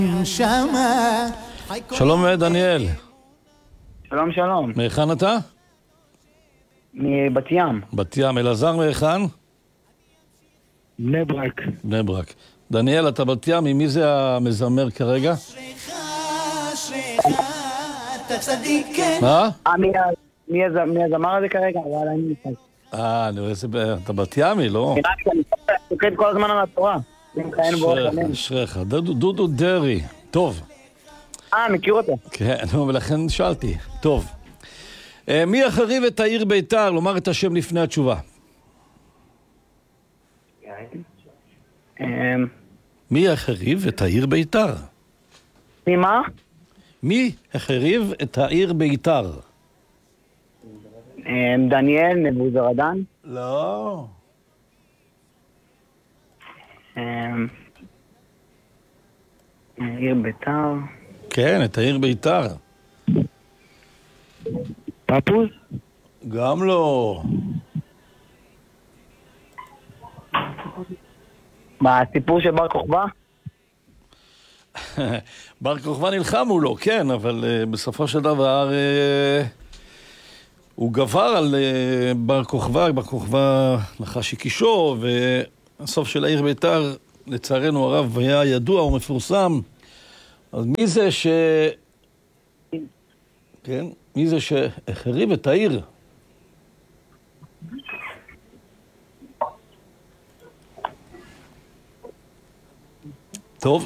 שלום דניאל. שלום שלום. מהיכן אתה? מבת ים. בת ים. אלעזר מהיכן? בני ברק. בני ברק. דניאל, אתה בת ים, ממי זה המזמר כרגע? מה? מי הזמר הזה כרגע? וואלה, אני נפס. אני רואה אתה בת ימי, לא? אני שוקד כל הזמן על התורה. אשריך. דודו דרי. טוב. מכיר אותו. כן, ולכן שאלתי. טוב. מי יחריב את העיר ביתר? לומר את השם לפני התשובה. מי יחריב את העיר ביתר? מה? מי יחריב את העיר ביתר? דניאל נבוזרדן? לא. העיר ביתר? כן, את העיר ביתר. פפוז? גם לא. מה, הסיפור של בר כוכבא? בר כוכבא נלחם מולו, כן, אבל בסופו של דבר הוא גבר על בר כוכבא, בר כוכבא נחש יקישו, והסוף של העיר ביתר, לצערנו הרב, היה ידוע ומפורסם. אז מי זה כן, מי זה שהחריב את העיר? טוב.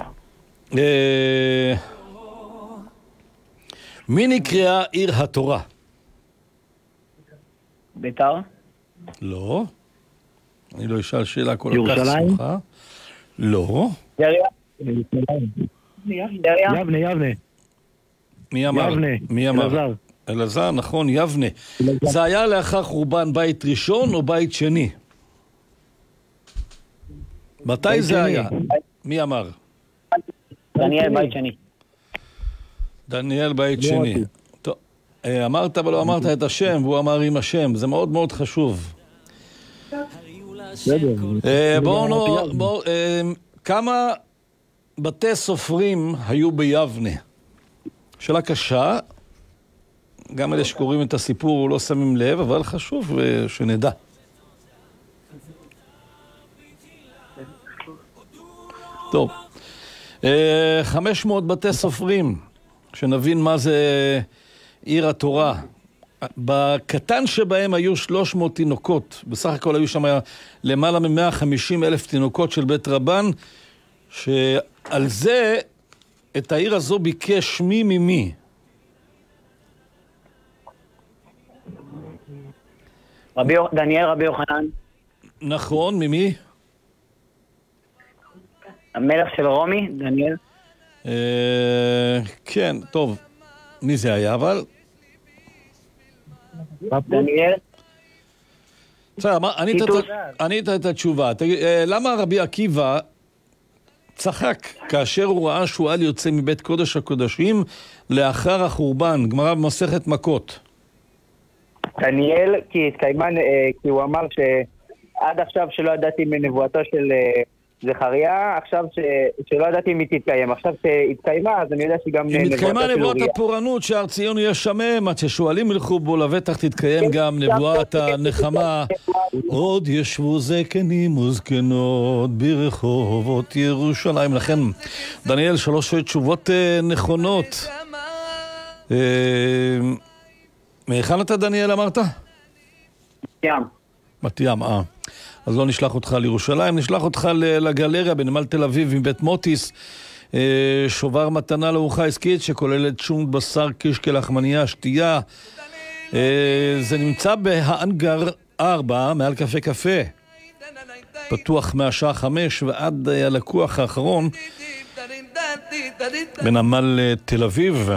מי נקראה עיר התורה? ביתר? לא. אני לא אשאל שאלה כל כך ירושלים? סמוכה. לא. יבנה. מי אמר? יבנה. מי אמר? אלעזר. אלעזר, נכון, יבנה. זה היה לאחר חורבן בית ראשון או בית שני? מתי זה היה? מי אמר? דניאל בית שני. דניאל בית שני. טוב, אמרת אבל לא אמרת את השם, והוא אמר עם השם. זה מאוד מאוד חשוב. בואו, כמה בתי סופרים היו ביבנה? שאלה קשה. גם אלה שקוראים את הסיפור לא שמים לב, אבל חשוב שנדע. טוב. 500 בתי סופרים, שנבין מה זה עיר התורה. בקטן שבהם היו 300 תינוקות, בסך הכל היו שם למעלה מ-150,000 תינוקות של בית רבן, שעל זה את העיר הזו ביקש מי ממי. דניאל רבי יוחנן. נכון, ממי? המלך של רומי, דניאל. כן, טוב. מי זה היה, אבל? דניאל. בסדר, ענית את התשובה. למה רבי עקיבא צחק כאשר הוא ראה שועל יוצא מבית קודש הקודשים לאחר החורבן? גמרא במסכת מכות. דניאל, כי הוא אמר שעד עכשיו שלא ידעתי מנבואתו של זכריה, עכשיו שלא ידעתי אם היא תתקיים. עכשיו שהתקיימה, אז אני יודע שגם אם התקיימה נבואת הפורענות שהר ציון יהיה שמם, עד ששואלים ילכו בו, לבטח תתקיים גם נבואת הנחמה. עוד ישבו זקנים וזקנות ברחובות ירושלים. לכן, דניאל, 3 תשובות נכונות. מהיכן אתה, דניאל, אמרת? בת ים, אז לא נשלח אותך לירושלים, נשלח אותך לגלריה בנמל תל אביב עם בית מוטיס, שובר מתנה לארוחה עסקית שכוללת שום בשר, קישקע, לחמניה, שתייה. זה נמצא בהאנגר 4, מעל קפה קפה. פתוח מהשעה 5 ועד הלקוח האחרון בנמל תל אביב.